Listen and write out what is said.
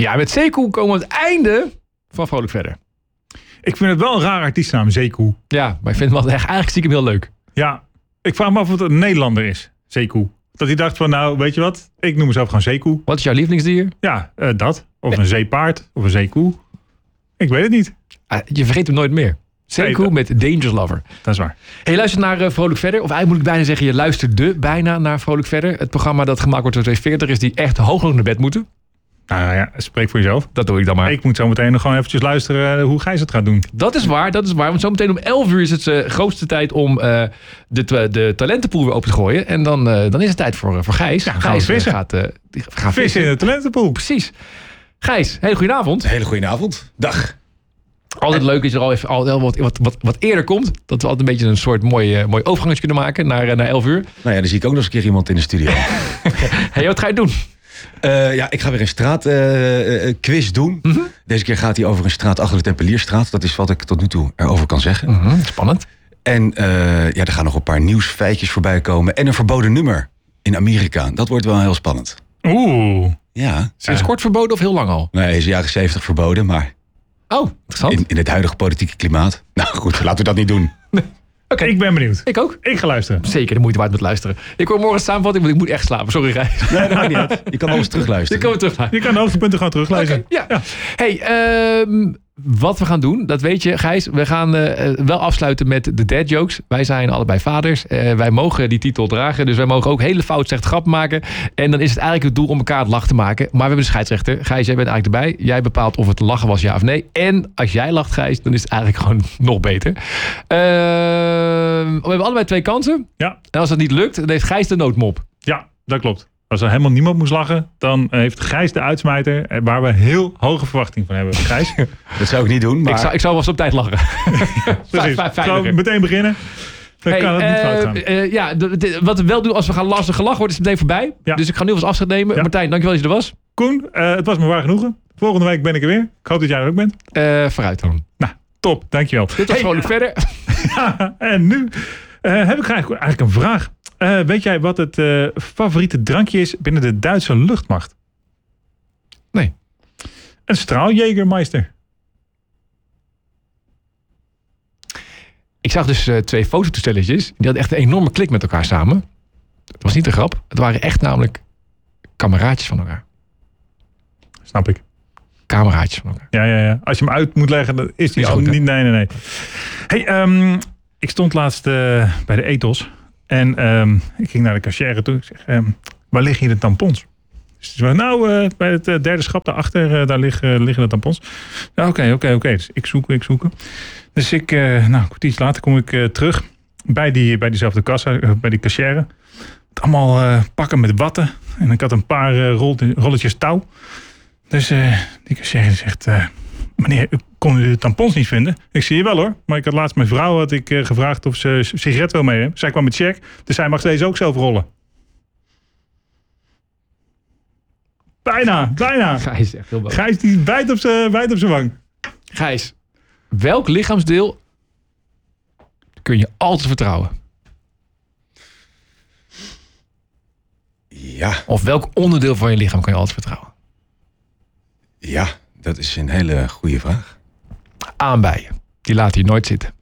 Ja, met Zeekoe komen we aan het einde van Vrolijk Verder. Ik vind het wel een raar artiestennaam, Zeekoe. Ja, maar ik vind het wel eigenlijk stiekem heel leuk. Ja, ik vraag me af of het een Nederlander is, Zeekoe. Dat hij dacht van, nou, weet je wat? Ik noem mezelf gewoon Zeekoe. Wat is jouw lievelingsdier? Ja, dat. Of een zeepaard. Of een zeekoe. Ik weet het niet. Je vergeet hem nooit meer. Zeekoe met Dangerous Lover. Dat is waar. Hey, je luistert naar Vrolijk Verder. Of eigenlijk moet ik bijna zeggen, je luisterde bijna naar Vrolijk Verder. Het programma dat gemaakt wordt door 240 is die echt hoog naar bed moeten. Nou ja, spreek voor jezelf. Dat doe ik dan maar. Ik moet zo meteen nog gewoon eventjes luisteren hoe Gijs het gaat doen. Dat is waar. Want zometeen om 11 uur is het grootste tijd om de talentenpool weer open te gooien. En dan is het tijd voor Gijs. Ja, gaan we vissen. Gaat vissen in de talentenpool. Precies. Gijs, hele goede avond. Hele goede avond. Dag. Altijd leuk is er al even wat eerder komt. Dat we altijd een beetje een soort mooi overgangetje kunnen maken naar 11 uur. Nou ja, dan zie ik ook nog eens een keer iemand in de studio. Hey, wat ga je doen? Ik ga weer een straatquiz doen. Mm-hmm. Deze keer gaat hij over een straat achter de Tempelierstraat. Dat is wat ik tot nu toe erover kan zeggen. Mm-hmm, spannend. En er gaan nog een paar nieuwsfeitjes voorbij komen. En een verboden nummer in Amerika. Dat wordt wel heel spannend. Oeh. Ja. Sinds kort verboden of heel lang al? Nee, is de jaren 70 verboden, maar... Oh, interessant. In het huidige politieke klimaat. Nou goed, laten we dat niet doen. Oké, ik ben benieuwd. Ik ook. Ik ga luisteren. Zeker de moeite waard met luisteren. Ik hoor morgen samenvatting, want ik moet echt slapen. Sorry, Gijs. Nee, dat maakt niet uit. Je kan alles terugluisteren. Je kan de hoogtepunten gewoon terugluisteren. Okay, ja. Hey, wat we gaan doen, dat weet je, Gijs. We gaan wel afsluiten met de dad jokes. Wij zijn allebei vaders. Wij mogen die titel dragen. Dus wij mogen ook hele fout slechte grappen maken. En dan is het eigenlijk het doel om elkaar het lach te maken. Maar we hebben een scheidsrechter. Gijs, jij bent eigenlijk erbij. Jij bepaalt of het lachen was, ja of nee. En als jij lacht, Gijs, dan is het eigenlijk gewoon nog beter. We hebben allebei 2 kansen. Ja. En als dat niet lukt, dan heeft Gijs de noodmop. Ja, dat klopt. Als er helemaal niemand moest lachen, dan heeft Gijs de uitsmijter waar we heel hoge verwachting van hebben. Gijs? Dat zou ik niet doen, maar... Ik zou wel eens op tijd lachen. Precies. Gewoon meteen beginnen. Dan kan het niet fout gaan. Wat we wel doen als we gaan lachen, gelachen wordt, is het meteen voorbij. Ja. Dus ik ga nu eens afscheid nemen. Ja. Martijn, dankjewel dat je er was. Koen, het was me waar genoegen. Volgende week ben ik er weer. Ik hoop dat jij er ook bent. Vooruit dan. Nou, top. Dankjewel. Dit was vrolijk verder. Ja, en nu heb ik eigenlijk een vraag. Weet jij wat het favoriete drankje is binnen de Duitse luchtmacht? Nee. Een Straaljägermeister. Ik zag dus 2 fototoestelletjes. Die hadden echt een enorme klik met elkaar samen. Het was niet een grap. Het waren echt namelijk kameraadjes van elkaar. Snap ik. Kameraadjes van elkaar. Ja. Als je hem uit moet leggen, dan is die ook niet. Nee. Hey, ik stond laatst bij de Ethos. En ik ging naar de cashier toe. Ik zeg, waar liggen hier de tampons? Dus die zei, bij het derde schap daarachter, daar liggen de tampons. Oké. Dus ik zoek. Dus ik, een kwartiertje later kom ik terug bij diezelfde kassa, bij die cashier. Allemaal pakken met watten. En ik had een paar rolletjes touw. Dus die cashier zegt, meneer, kon u de tampons niet vinden? Ik zie je wel hoor. Maar ik had laatst mijn vrouw gevraagd of ze sigaret wil meenemen. Zij kwam met check, dus zij mag deze ook zelf rollen. Bijna. Gijs, echt heel boos. Gijs die bijt op zijn wang. Gijs, welk lichaamsdeel kun je altijd vertrouwen? Ja. Of welk onderdeel van je lichaam kan je altijd vertrouwen? Ja, dat is een hele goede vraag. Aanbijen. Die laat hier nooit zitten.